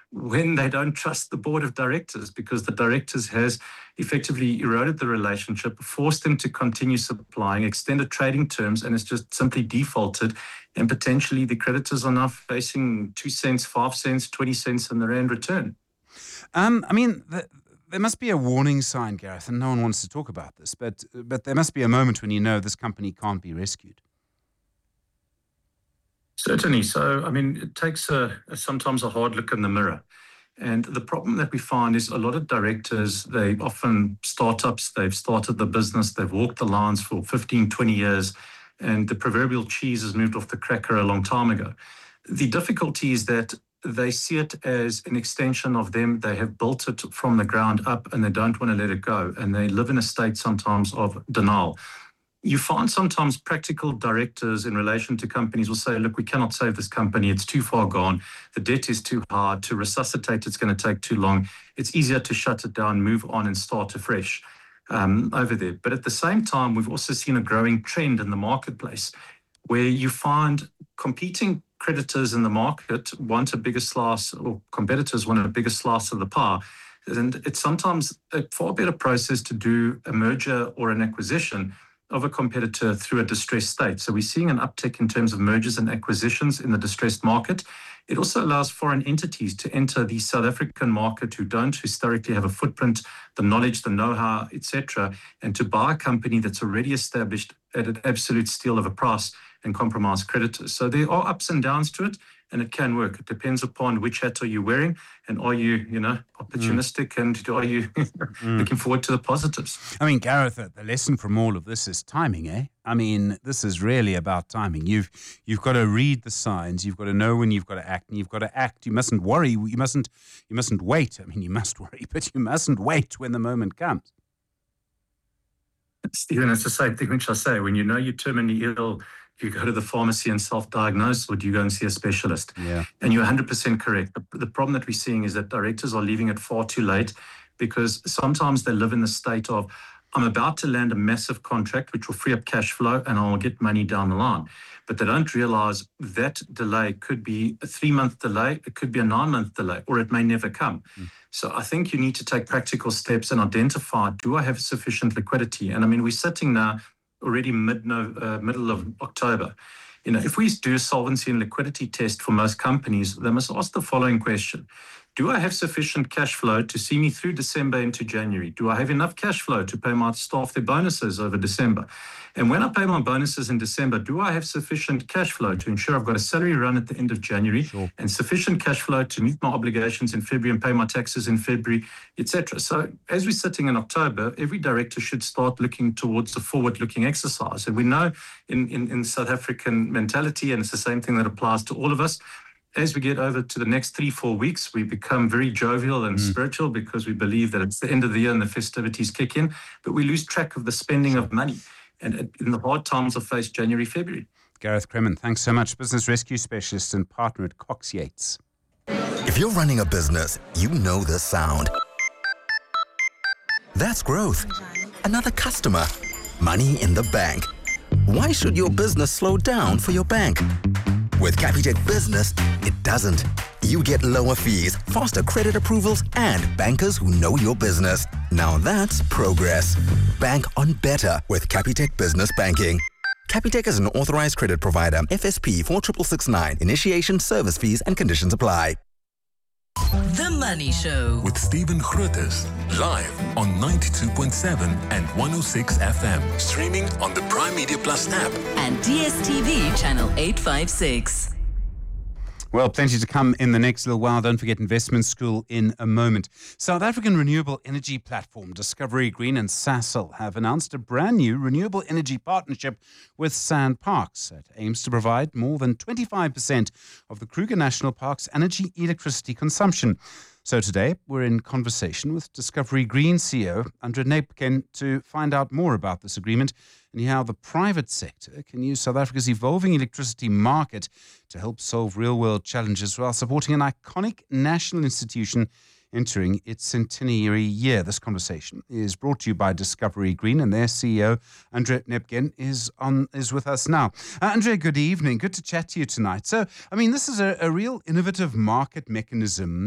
when they don't trust the board of directors, because the directors has effectively eroded the relationship, forced them to continue supplying, extended trading terms, and it's just simply defaulted. And potentially the creditors are now facing 2 cents, 5 cents, 20 cents in the rand return. There must be a warning sign, Gareth, and no one wants to talk about this, but there must be a moment when you know this company can't be rescued. Certainly. So, it takes sometimes a hard look in the mirror. And the problem that we find is a lot of directors, they often startups, they've started the business, they've walked the lines for 15, 20 years, and the proverbial cheese has moved off the cracker a long time ago. The difficulty is that they see it as an extension of them. They have built it from the ground up and they don't want to let it go. And they live in a state sometimes of denial. You find sometimes practical directors in relation to companies will say, look, we cannot save this company. It's too far gone. The debt is too hard. To resuscitate, it's going to take too long. It's easier to shut it down, move on and start afresh over there. But at the same time, we've also seen a growing trend in the marketplace where you find competing creditors in the market want a bigger slice, or competitors want a bigger slice of the pie. And it's sometimes a far better process to do a merger or an acquisition of a competitor through a distressed state. So we're seeing an uptick in terms of mergers and acquisitions in the distressed market. It also allows foreign entities to enter the South African market who don't historically have a footprint, the knowledge, the know-how, etc., and to buy a company that's already established at an absolute steal of a price and compromise creditors. So there are ups and downs to it, and it can work. It depends upon which hat are you wearing, and are you, opportunistic, and are you looking forward to the positives? Gareth, the lesson from all of this is timing, eh? This is really about timing. You've got to read the signs. You've got to know when you've got to act, and you've got to act. You mustn't worry. You mustn't wait. You must worry, but you mustn't wait when the moment comes. Stephen, it's the same thing which I say. When you know you're terminally ill, do you go to the pharmacy and self-diagnose, or do you go and see a specialist? Yeah. And you're 100% correct. The problem that we're seeing is that directors are leaving it far too late, because sometimes they live in the state of, I'm about to land a massive contract which will free up cash flow and I'll get money down the line. But they don't realize that delay could be a 3-month delay, it could be a 9-month delay, or it may never come. So I think you need to take practical steps and identify, do I have sufficient liquidity? And we're sitting now already middle of October. If we do a solvency and liquidity test for most companies, they must ask the following question. Do I have sufficient cash flow to see me through December into January? Do I have enough cash flow to pay my staff their bonuses over December? And when I pay my bonuses in December, do I have sufficient cash flow to ensure I've got a salary run at the end of January, Sure, and sufficient cash flow to meet my obligations in February and pay my taxes in February, etc.? So as we're sitting in October, every director should start looking towards a forward-looking exercise. And we know in South African mentality, and it's the same thing that applies to all of us, as we get over to the next 3-4 weeks, we become very jovial and spiritual because we believe that it's the end of the year and the festivities kick in, but we lose track of the spending of money. And in the hard times of face, January, February. Gareth Kremen, thanks so much. Business rescue specialist and partner at Cox Yates. If you're running a business, you know the sound. That's growth. Another customer. Money in the bank. Why should your business slow down for your bank? With Capitec Business, it doesn't. You get lower fees, faster credit approvals, and bankers who know your business. Now that's progress. Bank on better with Capitec Business Banking. Capitec is an authorized credit provider. FSP 46669. Initiation, service fees, and conditions apply. The Money Show with Stephen Grootes, live on 92.7 and 106 FM, streaming on the Prime Media Plus app and DSTV channel 856. Well, plenty to come in the next little while. Don't forget Investment School in a moment. South African renewable energy platform Discovery Green and Sasol have announced a brand new renewable energy partnership with SANParks. It aims to provide more than 25% of the Kruger National Park's energy electricity consumption. So today, we're in conversation with Discovery Green CEO Andre Nepken to find out more about this agreement and how the private sector can use South Africa's evolving electricity market to help solve real-world challenges while supporting an iconic national institution entering its centenary year. This conversation is brought to you by Discovery Green, and their CEO, Andre Nepken, is with us now. Andre, good evening. Good to chat to you tonight. So, this is a real innovative market mechanism